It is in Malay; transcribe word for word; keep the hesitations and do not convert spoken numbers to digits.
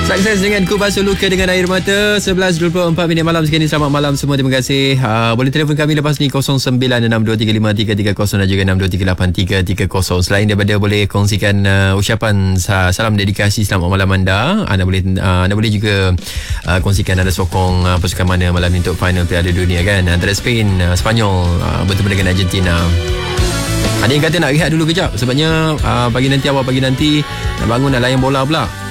Sukses dengan kupas luka dengan air mata. sebelas dua puluh empat minit malam sekali. Selamat malam semua. Terima kasih. Uh, boleh telefon kami lepas ni kosong sembilan enam dua tiga lima tiga tiga kosong dan juga enam dua tiga lapan tiga tiga kosong. Selain daripada boleh kongsikan uh, ucapan uh, salam dedikasi selamat malam anda, anda boleh uh, anda boleh juga uh, kongsikan anda sokong uh, pasukan mana malam ni untuk final Piala Dunia kan, antara Spain, uh, Sepanyol uh, bertemu dengan Argentina. Ada yang kata nak rehat dulu kejap sebabnya uh, pagi nanti, awal pagi nanti nak bangun nak layan bola pula.